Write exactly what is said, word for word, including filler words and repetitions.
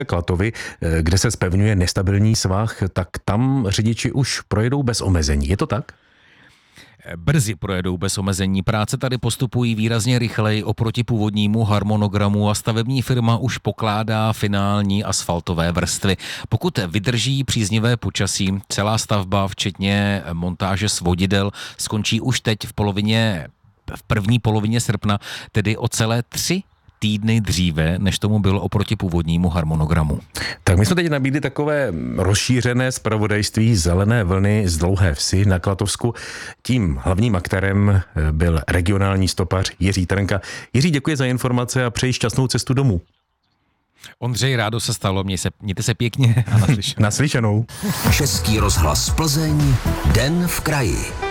Klatovy, kde se zpevňuje nestabilní svah, tak tam řidiči už projedou bez omezení. Je to tak? Brzy projedou bez omezení. Práce tady postupují výrazně rychleji oproti původnímu harmonogramu a stavební firma už pokládá finální asfaltové vrstvy. Pokud vydrží příznivé počasí, celá stavba, včetně montáže svodidel, skončí už teď v polovině, v první polovině srpna, tedy o celé tři týdny dříve, než tomu bylo oproti původnímu harmonogramu. Tak my jsme teď nabídli takové rozšířené zpravodajství zelené vlny z Dlouhé Vsi na Klatovsku. Tím hlavním aktérem byl regionální stopař Jiří Trnka. Jiří, děkuji za informace a přeji šťastnou cestu domů. Ondřej, rádo se stalo, mějte se, mějte se pěkně a naslyšenou. Naslyšenou. Český rozhlas Plzeň, Den v kraji.